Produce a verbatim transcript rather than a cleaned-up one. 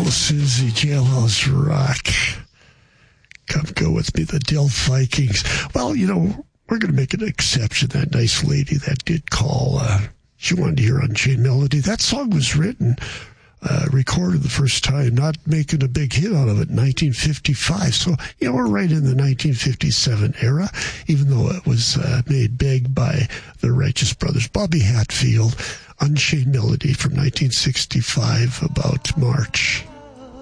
Oh, Susie, Jailhouse Rock. Come go with me, the Dill Vikings. Well, you know, we're going to make an exception. That nice lady that did call, uh, she wanted to hear Unchained Melody. That song was written, uh, recorded the first time, not making a big hit out of it in nineteen fifty-five. So, you know, we're right in the nineteen fifty-seven era, even though it was uh, made big by the Righteous Brothers. Bobby Hatfield, Unchained Melody from nineteen sixty-five, about March.